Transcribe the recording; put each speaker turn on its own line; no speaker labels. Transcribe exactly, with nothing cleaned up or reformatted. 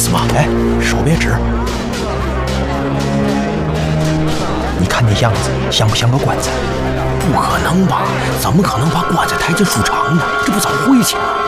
思吗？
哎，手别指。你看那样子，像不像个棺材？
不可能吧？怎么可能把棺材抬进书场呢？这不早晦气吗？